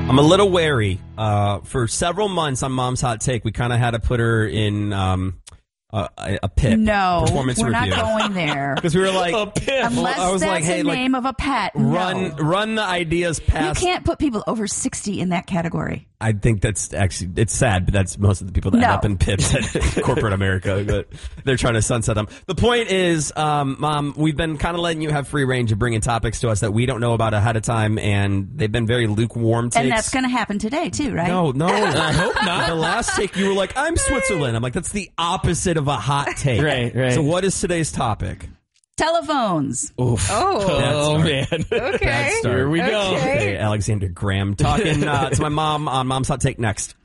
I'm a little wary. For several months on Mom's Hot Take, we kind of had to put her in a PIP. No, performance we're review. not going there. Because we were like, A PIP. Unless I was that's like, hey, the like, name of a pet. run the ideas past. You can't put people over 60 in that category. I think that's actually, it's sad, but that's most of the people that end No. up in PIPs at corporate America. But they're trying to sunset them. The point is, Mom, we've been kind of letting you have free range of bringing topics to us that we don't know about ahead of time, and they've been very lukewarm takes. And that's going to happen today, too, right? No, I hope not. The last take, you were like, I'm Switzerland. I'm like, that's the opposite of a hot take. Right. So what is today's topic? Telephones. Oof. Oh, man. Okay. Bad start. Here we go. Okay. Okay, Alexander Graham talking to my mom on Mom's Hot Take next.